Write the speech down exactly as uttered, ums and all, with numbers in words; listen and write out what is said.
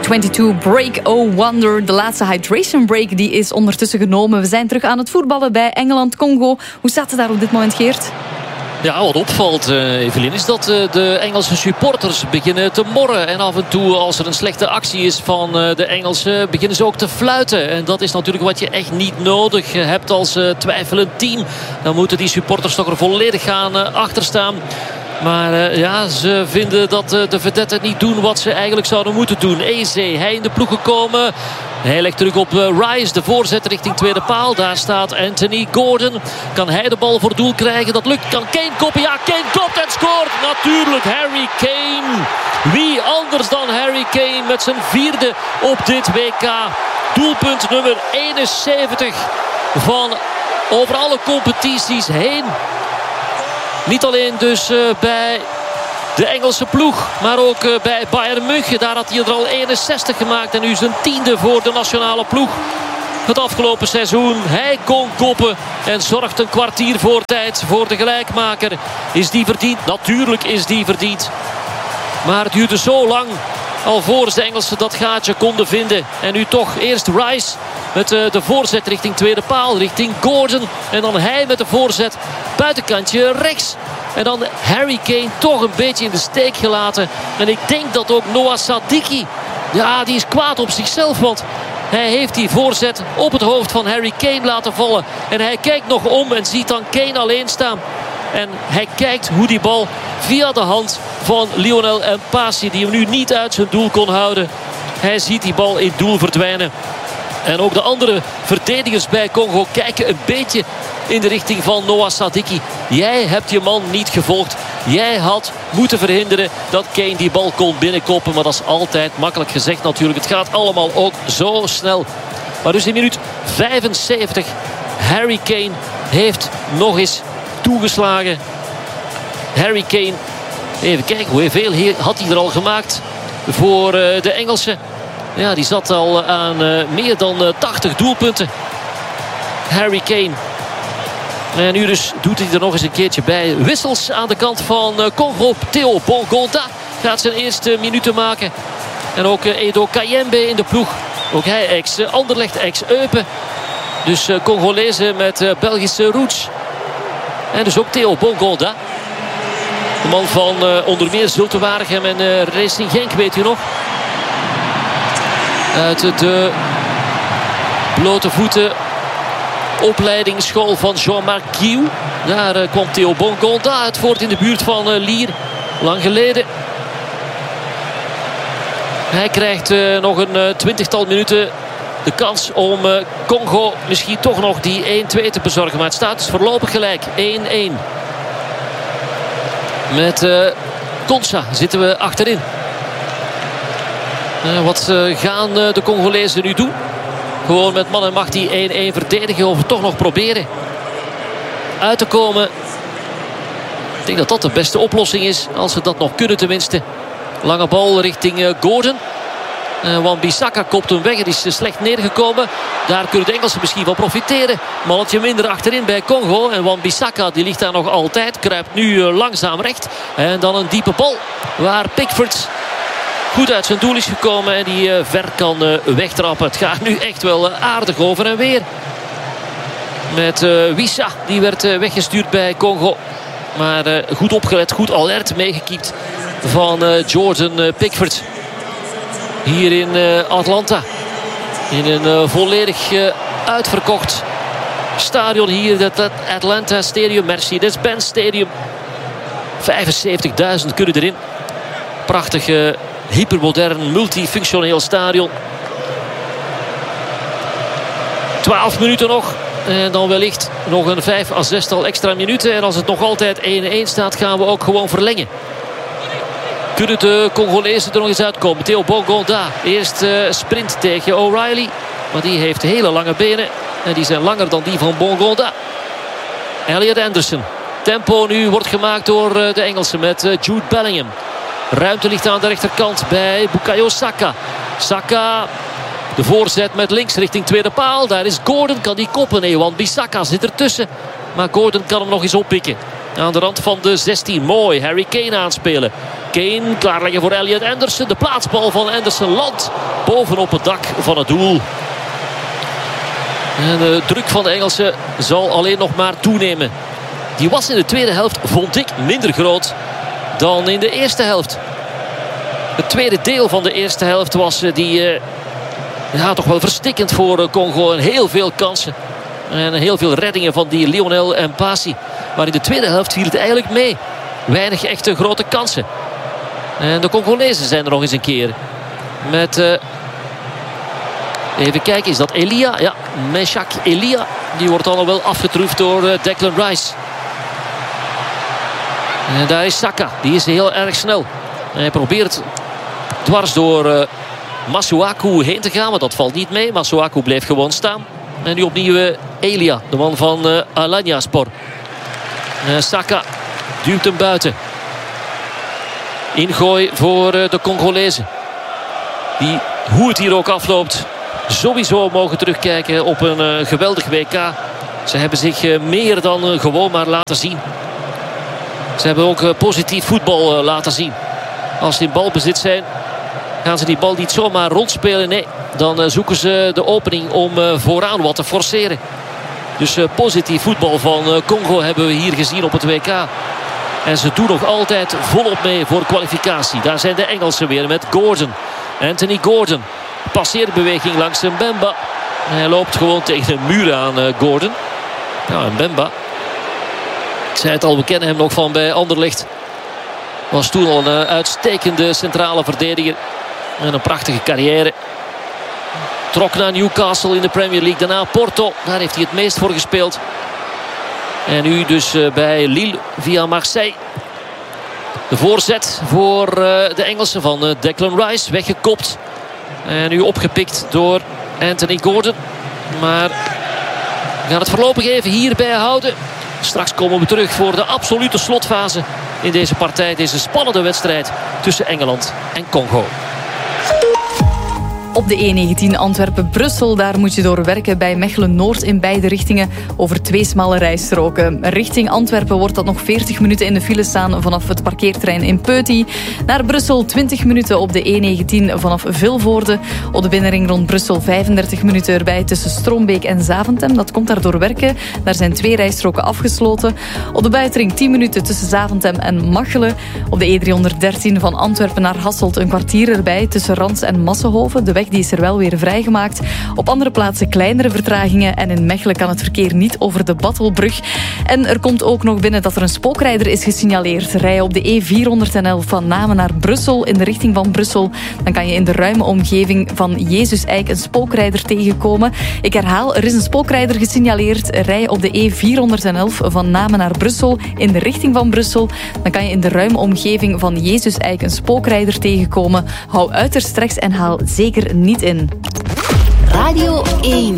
tweeëntwintig Break Oh Wonder. De laatste hydration break die is ondertussen genomen. We zijn terug aan het voetballen bij Engeland-Congo. Hoe staat het daar op dit moment, Geert? Ja, wat opvalt, uh, Evelien, is dat uh, de Engelse supporters beginnen te morren. En af en toe, als er een slechte actie is van uh, de Engelsen, beginnen ze ook te fluiten. En dat is natuurlijk wat je echt niet nodig hebt als uh, twijfelend team. Dan moeten die supporters toch er volledig gaan uh, achter staan. Maar uh, ja, ze vinden dat uh, de vedetten niet doen wat ze eigenlijk zouden moeten doen. Eze, hij in de ploeg gekomen. Hij legt terug op uh, Rice, de voorzet richting tweede paal. Daar staat Anthony Gordon. Kan hij de bal voor doel krijgen? Dat lukt. Kan Kane koppen? Ja, Kane kopt en scoort. Natuurlijk Harry Kane. Wie anders dan Harry Kane met zijn vierde op dit W K. Doelpunt nummer eenenzeventig van over alle competities heen. Niet alleen dus uh, bij de Engelse ploeg, maar ook uh, bij Bayern München. Daar had hij er al eenenzestig gemaakt en nu zijn tiende voor de nationale ploeg. Het afgelopen seizoen, hij kon koppen en zorgt een kwartier voor tijd voor de gelijkmaker. Is die verdiend? Natuurlijk is die verdiend. Maar het duurde zo lang alvorens de Engelsen dat gaatje konden vinden. En nu toch eerst Rice met uh, de voorzet richting tweede paal, richting Gordon. En dan hij met de voorzet buitenkantje rechts. En dan Harry Kane toch een beetje in de steek gelaten. En ik denk dat ook Noah Sadiki, ja, die is kwaad op zichzelf. Want hij heeft die voorzet op het hoofd van Harry Kane laten vallen. En hij kijkt nog om en ziet dan Kane alleen staan. En hij kijkt hoe die bal via de hand van Lionel Mpasi, die hem nu niet uit zijn doel kon houden. Hij ziet die bal in het doel verdwijnen. En ook de andere verdedigers bij Congo kijken een beetje in de richting van Noah Sadiki. Jij hebt je man niet gevolgd. Jij had moeten verhinderen dat Kane die bal kon binnenkoppen. Maar dat is altijd makkelijk gezegd natuurlijk. Het gaat allemaal ook zo snel. Maar dus in minuut vijfenzeventig. Harry Kane heeft nog eens toegeslagen. Harry Kane. Even kijken hoeveel had hij er al gemaakt voor de Engelsen. Ja, die zat al aan uh, meer dan uh, tachtig doelpunten. Harry Kane. En nu dus doet hij er nog eens een keertje bij. Wissels aan de kant van uh, Congo. Theo Bongonda gaat zijn eerste minuten maken. En ook uh, Edo Kayembe in de ploeg. Ook hij ex-Anderlecht, ex-Eupen. Dus uh, Congolezen met uh, Belgische roots. En dus ook Theo Bongonda. De man van uh, onder meer Zulte Waregem en uh, Racing Genk, weet u nog. Uit de blote voeten opleidingsschool van Jean-Marc Guiou. Daar uh, kwam Theo Bongonda uit voort in de buurt van uh, Lier. Lang geleden. Hij krijgt uh, nog een uh, twintigtal minuten de kans om uh, Congo misschien toch nog die één-twee te bezorgen. Maar het staat dus voorlopig gelijk. één-één. Met uh, Konsa zitten we achterin. Uh, wat uh, gaan uh, de Congolezen nu doen? Gewoon met man en macht die één-één verdedigen of toch nog proberen uit te komen. Ik denk dat dat de beste oplossing is. Als ze dat nog kunnen tenminste. Lange bal richting uh, Gordon. Uh, Wan-Bissaka kopt hem weg. Het is uh, slecht neergekomen. Daar kunnen de Engelsen misschien van profiteren. Mannetje minder achterin bij Congo. En Wan-Bissaka die ligt daar nog altijd. Kruipt nu uh, langzaam recht. En dan een diepe bal. Waar Pickford goed uit zijn doel is gekomen. En die uh, ver kan uh, wegtrappen. Het gaat nu echt wel uh, aardig over en weer. Met uh, Wissa. Die werd uh, weggestuurd bij Congo. Maar uh, goed opgelet. Goed alert meegekiept van uh, Jordan uh, Pickford. Hier in uh, Atlanta. In een uh, volledig uh, uitverkocht stadion hier. Het Atlanta Stadium. Mercedes-Benz Stadium. vijfenzeventigduizend kunnen erin. Prachtig uh, hypermodern multifunctioneel stadion. twaalf minuten nog. En dan wellicht nog een vijf à zestal extra minuten. En als het nog altijd één-één staat gaan we ook gewoon verlengen. Kunnen de Congolezen er nog eens uitkomen. Theo Bongonda. Eerst uh, sprint tegen O'Reilly. Maar die heeft hele lange benen. En die zijn langer dan die van Bongonda. Elliot Anderson. Tempo nu wordt gemaakt door uh, de Engelsen met uh, Jude Bellingham. Ruimte ligt aan de rechterkant bij Bukayo Saka. Saka. De voorzet met links richting tweede paal. Daar is Gordon. Kan die koppen? Nee, Wan-Bissaka zit ertussen. Maar Gordon kan hem nog eens oppikken. Aan de rand van de zestien. Mooi. Harry Kane aanspelen. Kane klaarleggen voor Elliot Anderson. De plaatsbal van Anderson landt bovenop het dak van het doel. En de druk van de Engelsen zal alleen nog maar toenemen. Die was in de tweede helft, vond ik, minder groot dan in de eerste helft. Het tweede deel van de eerste helft was die, uh, ja, toch wel verstikkend voor uh, Congo. En heel veel kansen. En heel veel reddingen van die Lionel Mpasi. Maar in de tweede helft viel het eigenlijk mee. Weinig echte grote kansen. En de Congolezen zijn er nog eens een keer. Met... Uh, even kijken, is dat Elia? Ja, Meshak Elia. Die wordt dan nog wel afgetroefd door uh, Declan Rice. En daar is Saka. Die is heel erg snel. En hij probeert dwars door uh, Masuaku heen te gaan. Maar dat valt niet mee. Masuaku bleef gewoon staan. En nu opnieuw uh, Elia. De man van uh, Alanyaspor. Uh, Saka duwt hem buiten. Ingooi voor uh, de Congolezen. Die, hoe het hier ook afloopt, sowieso mogen terugkijken op een uh, geweldig W K. Ze hebben zich uh, meer dan uh, gewoon maar laten zien. Ze hebben ook uh, positief voetbal uh, laten zien. Als ze in balbezit zijn, gaan ze die bal niet zomaar rondspelen. Nee, dan uh, zoeken ze de opening om uh, vooraan wat te forceren. Dus uh, positief voetbal van uh, Congo hebben we hier gezien op het W K. En ze doen nog altijd volop mee voor kwalificatie. Daar zijn de Engelsen weer met Gordon. Anthony Gordon. Passeerbeweging langs Mbemba. Hij loopt gewoon tegen een muur aan, uh, Gordon. Nou, Mbemba. Ik zei het al, we kennen hem nog van bij Anderlecht. Was toen al een uh, uitstekende centrale verdediger. En een prachtige carrière. Trok naar Newcastle in de Premier League. Daarna Porto. Daar heeft hij het meest voor gespeeld. En nu dus uh, bij Lille via Marseille. De voorzet voor uh, de Engelsen van uh, Declan Rice. Weggekopt. En nu opgepikt door Anthony Gordon. Maar we gaan het voorlopig even hierbij houden. Straks komen we terug voor de absolute slotfase in deze partij. Deze spannende wedstrijd tussen Engeland en Congo. Op de E negentien Antwerpen-Brussel, daar moet je doorwerken bij Mechelen-Noord in beide richtingen over twee smalle rijstroken. Richting Antwerpen wordt dat nog veertig minuten in de file staan vanaf het parkeerterrein in Peuty. Naar Brussel twintig minuten op de E negentien vanaf Vilvoorde. Op de binnenring rond Brussel vijfendertig minuten erbij tussen Strombeek en Zaventem. Dat komt daar doorwerken. Daar zijn twee rijstroken afgesloten. Op de buitenring tien minuten tussen Zaventem en Machelen. Op de E driehonderddertien van Antwerpen naar Hasselt een kwartier erbij tussen Rans en Massenhoven. De weg die is er wel weer vrijgemaakt. Op andere plaatsen kleinere vertragingen. En in Mechelen kan het verkeer niet over de Battelbrug. En er komt ook nog binnen dat er een spookrijder is gesignaleerd. Rij je op de E vierhonderdelf van Namen naar Brussel in de richting van Brussel. Dan kan je in de ruime omgeving van Jezus-Eik een spookrijder tegenkomen. Ik herhaal, er is een spookrijder gesignaleerd. Rij je op de E vierhonderdelf van Namen naar Brussel in de richting van Brussel. Dan kan je in de ruime omgeving van Jezus-Eik een spookrijder tegenkomen. Hou uiterst rechts en haal zeker niet in. Radio één.